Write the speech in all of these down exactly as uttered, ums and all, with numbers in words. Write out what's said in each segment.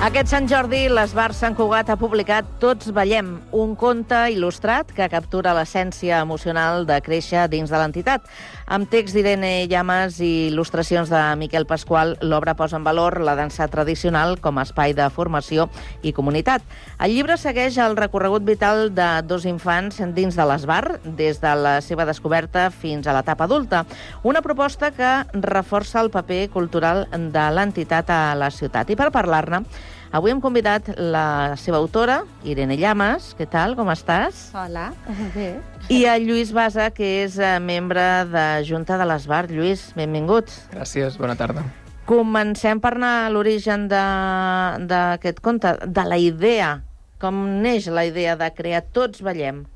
Aquest Sant Jordi, l'Esbar Sant Cugat ha publicat Tots ballem, un conte il·lustrat que captura l'essència emocional de créixer dins de l'entitat. Amb text d'Irene Llamas i il·lustracions de Miquel Pasqual, l'obra posa en valor la dansa tradicional com a espai de formació i comunitat. El llibre segueix el recorregut vital de dos infants dins de l'Esbar, des de la seva descoberta fins a l'etapa adulta. Una proposta que reforça el paper cultural de l'entitat a la ciutat. I per parlar-ne, avui hem convidat la seva autora, Irene Llamas. Què tal, com estàs? Hola, bé. I el Lluís Basa, que és membre de Junta de l'Esbar. Lluís, benvingut. Gràcies, bona tarda. Comencem per anar a l'origen d'aquest conte, de la idea. Com neix la idea de crear Tots ballem?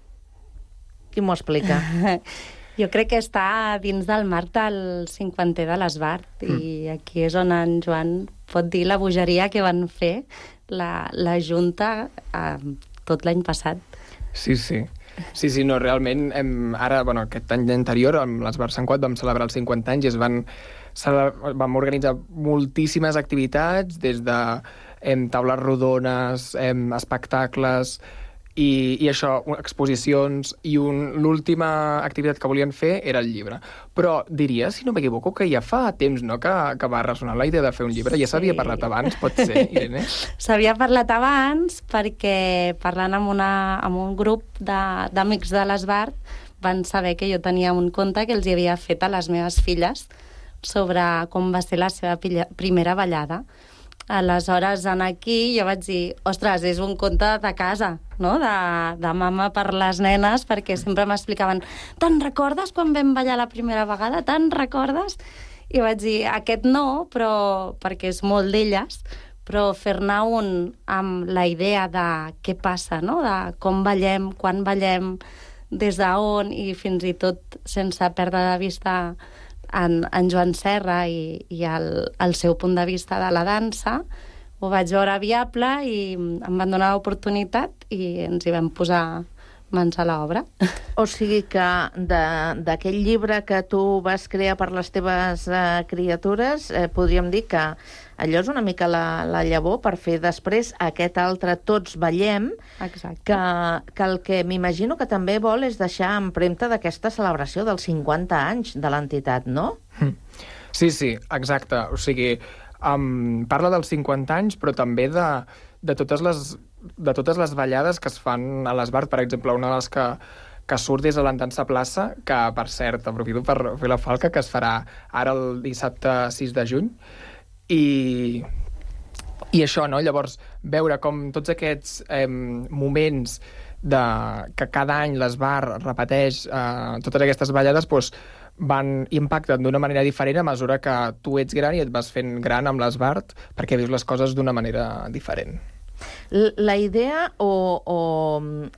Qui m'ho explica? Jo crec que està dins del marc del cinquantè de l'Esbar mm. i aquí és on en Joan pot dir la bogeria que van fer la, la Junta eh, tot l'any passat. Sí, sí. Sí, sí, no, realment, hem, ara, bueno, aquest any anterior, amb l'Esbar Sant Cugat, vam celebrar els cinquanta anys i es van, vam organitzar moltíssimes activitats, des de em, taules rodones, em, espectacles, i, i això, exposicions, i l'última activitat que volien fer era el llibre. Però diria, si no m'equivoco, que ja fa temps, no?, que, que va ressonar la idea de fer un llibre. Ja s'havia sí. parlat abans, pot ser, Irene? S'havia parlat abans perquè, parlant amb, una, amb un grup d'amics de, de l'Esbar, van saber que jo tenia un conte que els hi havia fet a les meves filles sobre com va ser la seva primera ballada. Aleshores, en aquí, jo vaig dir, ostres, és un conte de casa, no?, de, de mama per les nenes, perquè sempre m'explicaven, te'n recordes quan vam ballar la primera vegada? Te'n recordes? I vaig dir, aquest no, però perquè és molt d'elles, però fer-ne un amb la idea de què passa, no?, de com ballem, quan ballem, des d'on, i fins i tot sense perdre de vista En, en Joan Serra i, i el, el seu punt de vista de la dansa, ho vaig veure viable i em van donar l'oportunitat i ens hi vam posar mans a l'obra. O sigui que d'aquell llibre que tu vas crear per les teves eh, criatures, eh, podríem dir que allò és una mica la, la llavor per fer després aquest altre Tots ballem, Exacte. que, que el que m'imagino que també vol és deixar empremta d'aquesta celebració dels cinquanta anys de l'entitat, no? Sí, sí, exacte. O sigui, um, parla dels cinquanta anys, però també de, de, totes les, de totes les ballades que es fan a l'Esbar. Per exemple, una de les que, que surt des de l'Andança Plaça, que, per cert, aprofito per fer la falca, que es farà ara el dissabte sis de juny, I, i això, no? Llavors, veure com tots aquests eh, moments de, que cada any l'Esbar repeteix eh, totes aquestes ballades, doncs, van impacten d'una manera diferent a mesura que tu ets gran i et vas fent gran amb l'Esbar perquè vius les coses d'una manera diferent. La idea o, o